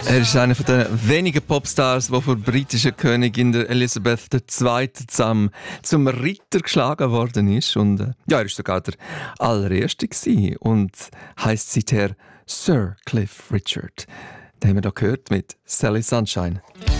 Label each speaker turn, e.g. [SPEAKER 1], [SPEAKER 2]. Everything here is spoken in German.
[SPEAKER 1] Er ist einer der wenigen Popstars, der von der britischen Königin der Elizabeth II. Zusammen zum Ritter geschlagen worden ist. Und ja, er war sogar der allererste gewesen und heisst seither Sir Cliff Richard. Den haben wir da gehört mit Sally Sunshine.